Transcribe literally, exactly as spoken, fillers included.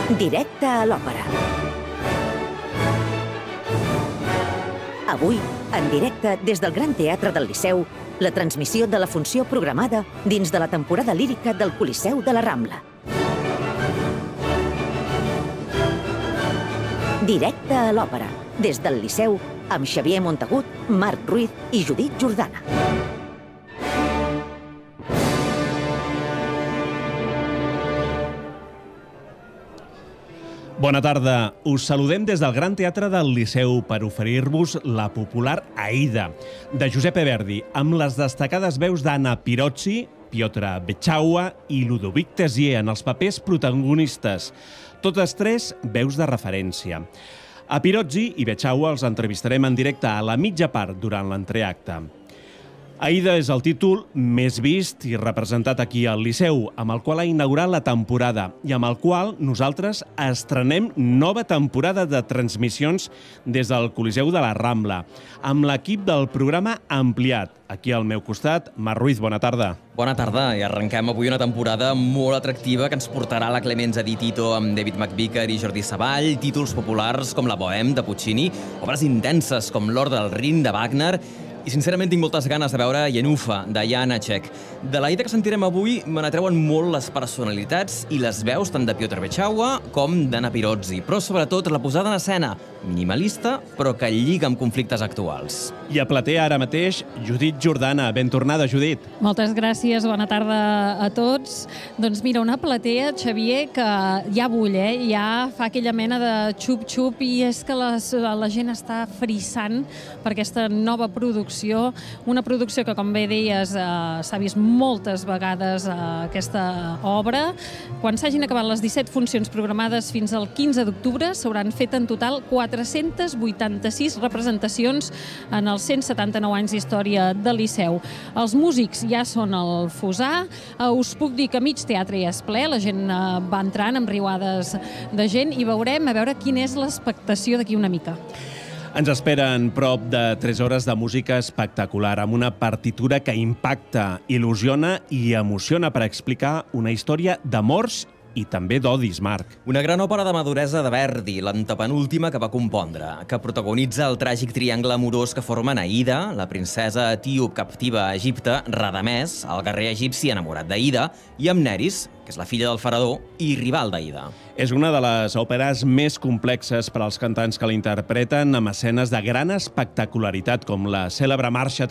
Directe a l'òpera. Avui, en directe des del Gran Teatre del Liceu, la transmissió de la funció programada dins de la temporada lírica del Coliseu de la Rambla. Directe a l'òpera, des del Liceu, amb Xavier Montagut, Marc Ruiz i Judit Jordana. Bona tarda. Us saludem des del Gran Teatre del Liceu per oferir-vos la popular Aida, de Giuseppe Verdi, amb les destacades veus d'Anna Pirozzi, Piotr Beczała i Ludovic Tézier en els papers protagonistes. Totes tres veus de referència. A Pirozzi i Beczała els entrevistarem en directe a la mitja part durant l'entreacte. Aida és el títol més vist i representat aquí al Liceu, amb el qual ha inaugurat la temporada i amb el qual nosaltres estrenem nova temporada de transmissions des del Coliseu de la Rambla, amb l'equip del programa ampliat. Aquí al meu costat, Marc Ruiz, bona tarda. Bona tarda, i arrenquem avui una temporada molt atractiva que ens portarà la Clemenza di Tito amb David McVicar i Jordi Savall, títols populars com la Bohème de Puccini, obres intenses com l'Or del Rin de Wagner, i sincerament tinc moltes ganes de veure Jenufa, de Janáček. De l'Aida que sentirem avui me n'atreuen molt les personalitats i les veus tant de Piotr Beczała com d'Anna Pirozzi, però sobretot la posada en escena, minimalista, però que lliga amb conflictes actuals. I a platea ara mateix, Judit Jordana. Ben tornada, Judit. Moltes gràcies, bona tarda a tots. Doncs mira, una platea, Xavier, que ja bull, eh? Ja fa aquella mena de xup-xup i és que les, la gent està frissant per aquesta nova producció, una producció que, com bé deies, eh, s'ha vist moltes vegades eh, aquesta obra. Quan s'hagin acabat les disset funcions programades fins al quinze d'octubre, s'hauran fet en total quatre-centes vuitanta-sis representacions en els cent setanta-nou anys d'història del Liceu. Els músics ja són al Fossar. Uh, us puc dir que mig teatre ja és ple, la gent uh, va entrant amb riuades de gent i veurem a veure quina és l'expectació d'aquí una mica. Ens esperen prop de tres hores de música espectacular, amb una partitura que impacta, il·lusiona i emociona per explicar una història d'amors i també d'odis, Marc. Una gran òpera de maduresa de Verdi, l'antepenúltima que va compondre, que protagonitza el tràgic triangle amorós que formen Aida, la princesa etíop captiva a Egipte, Radamès, el guerrer egipci enamorat d'Aida, i Amneris, que és la filla del faraó i rival d'Aida. És una de les òperes més complexes per als cantants que la interpreten, amb escenes de gran espectacularitat, com la cèlebre marxa